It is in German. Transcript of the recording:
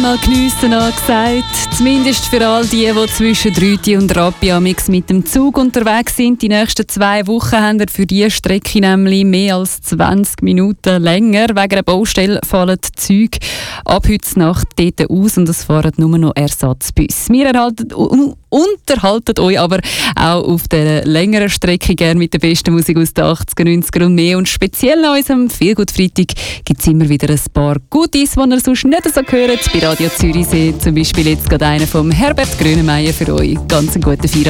Mal geniessen angesagt. Zumindest für all die zwischen Rüti und Rappi mit dem Zug unterwegs sind. Die nächsten 2 Wochen haben wir für diese Strecke nämlich mehr als 20 Minuten länger. Wegen einer Baustelle fallen die Züge ab heute Nacht dort aus und es fahren nur noch Ersatzbusse. Wir unterhalten euch aber auch auf der längeren Strecke gerne mit der besten Musik aus den 80er, 90er und mehr. Und speziell an unserem Feelgood-Freitag gibt es immer wieder ein paar Goodies, die ihr sonst nicht so hört. Bei Radio Zürichsee zum Beispiel jetzt gerade einer vom Herbert Grönemeyer für euch. Ganz einen guten Feierabend.